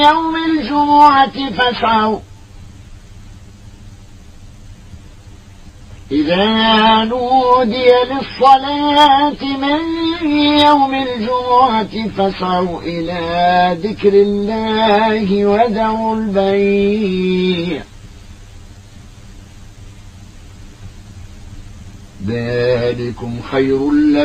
يوم الجمعة فاسعوا إذا نودي للصلاة من يوم الجمعة فاسعوا إلى ذكر الله وذروا البيع ذلكم خير لكم